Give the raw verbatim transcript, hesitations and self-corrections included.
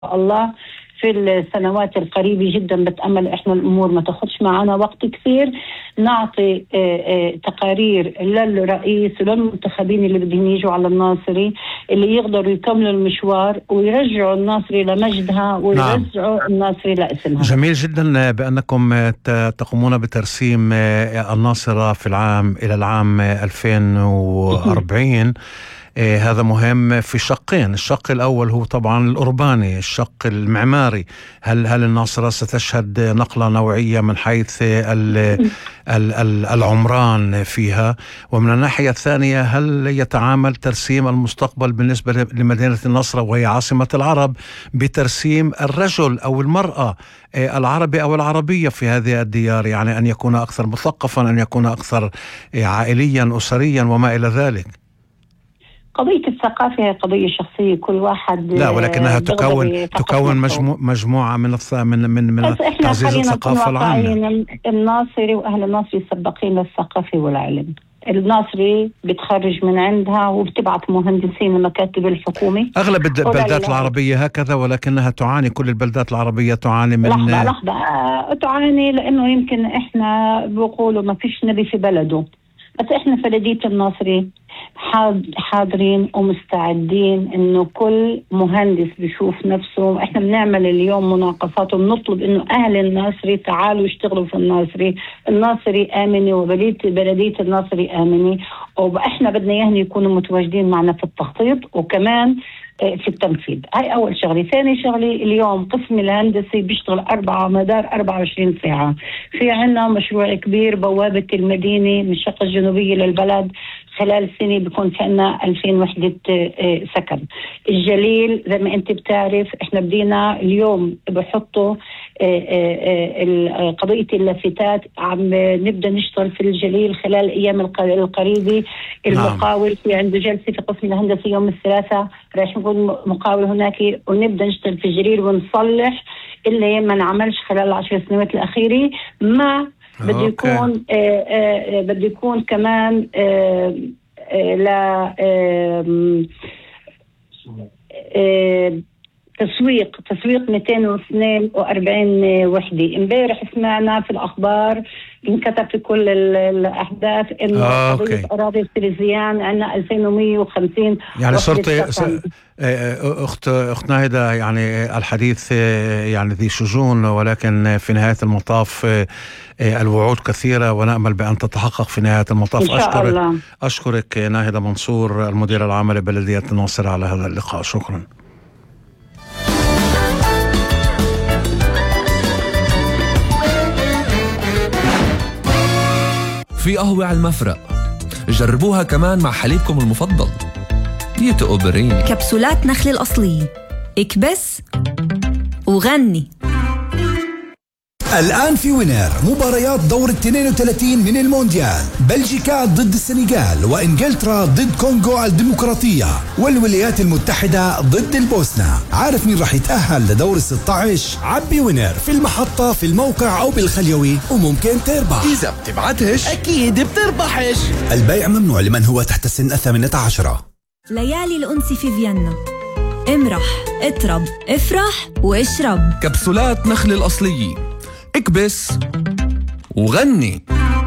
الله في السنوات القريبة جدا. بتأمل إحنا الأمور ما تاخدش معنا وقت كثير، نعطي تقارير للرئيس وللمنتخبين اللي بدهم يجوا على الناصري اللي يقدروا يكملوا المشوار ويرجعوا الناصري لمجدها ويرجعوا نعم. الناصري لاسمها. جميل جدا بأنكم تقومون بترسيم الناصرة في العام إلى العام ألفين وأربعين. إيه هذا مهم في شقين. الشق الأول هو طبعا الأورباني، الشق المعماري. هل هل الناصرة ستشهد نقلة نوعية من حيث ال ال ال العمران فيها؟ ومن الناحية الثانية هل يتعامل ترسيم المستقبل بالنسبة لمدينة الناصرة وهي عاصمة العرب بترسيم الرجل أو المرأة العربي أو العربية في هذه الديار، يعني أن يكون أكثر مثقفا، أن يكون أكثر عائليا أسريا وما إلى ذلك؟ قضية الثقافة هي قضية شخصية كل واحد، لا ولكنها تكون تكون مجموعة مجموعة من من من من تعزيز الثقافة العامة. الناصري وأهل الناصري سباقين للثقافة والعلم. الناصري بتخرج من عندها وبتبعث مهندسين المكاتب الحكومة. أغلب البلدات العربية هكذا، ولكنها تعاني، كل البلدات العربية تعاني من لحظة لحظة آه، تعاني لأنه يمكن إحنا بقولوا ما فيش نبي في بلده، بس إحنا في بلدية الناصري حاضرين ومستعدين انه كل مهندس بيشوف نفسه. احنا بنعمل اليوم مناقصات وبنطلب انه اهل الناصري تعالوا يشتغلوا في الناصري. الناصري امني وبلدية بلدية الناصري امني، واحنا بدنا اياهم يكونوا متواجدين معنا في التخطيط وكمان في التنفيذ. هاي أول شغلة. ثاني شغلة، اليوم قسم الهندسي بيشتغل أربعة مدار أربعة وعشرين ساعة. في عنا مشروع كبير بوابة المدينة من الشق الجنوبية للبلد، خلال سنة بيكون في عنا ألفين وحدة سكن. الجليل زي ما أنت بتعرف إحنا بدينا اليوم بحطوا قضية اللافتات، عم نبدأ نشتغل في الجليل خلال أيام القريبة. المقاول في عنده جلسة في قسم الهندسي يوم الثلاثاء، راح نكون مقاول هناك ونبدأ نشتغل في الجليل ونصلح اللي ما نعملش خلال العشر سنوات الأخيرة. ما بده يكون آه آه بده يكون كمان آه آه لا آه آه تسويق تسويق مئتين واثنين وأربعين وحدة. امبارح سمعنا في الأخبار انكتب في كل الأحداث إنه آه، قضية أراضي التلفزيون عندنا ألفين ومئة وخمسين. يعني صرت أخت أخت ناهدة، يعني الحديث يعني ذي شجون، ولكن في نهاية المطاف الوعود كثيرة ونأمل بأن تتحقق في نهاية المطاف. إن شاء أشكرك الله. أشكرك ناهدة منصور، المدير العام لبلدية الناصرة، على هذا اللقاء. شكرا. في قهوة على المفرق، جربوها كمان مع حليبكم المفضل ديتو أوبريني. كبسولات نخل الأصلية، اكبس وغني. الآن في وينر مباريات دور اثنين وثلاثين من المونديال، بلجيكا ضد السنغال وإنجلترا ضد كونغو الديمقراطية والولايات المتحدة ضد البوسنة. عارف مين راح يتأهل لدور الستة عشر؟ عبي وينر في المحطة، في الموقع أو بالخليوي، وممكن تربح. إذا بتبعتش أكيد بتربحش. البيع ممنوع لمن هو تحت سن الثامنة عشرة. ليالي الأنس في فيينا، امرح اطرب افرح واشرب. كبسولات نخل الأصلية، اكبس وغني.